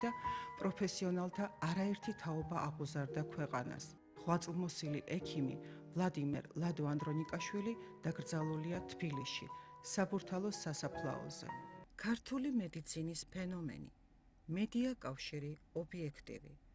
და პროფესიონალთა არაერთი თაობა აღუზარდა ქვეყანას. ღვაწლმოსილი ექიმი ვლადიმერ ლადო ანდრონიკაშვილი დაკრძალულია თბილისში, საბურთალოს სასაფლაოზე. ქართული მედიცინის ფენომენი, მედია კავშირი ობიექტივი.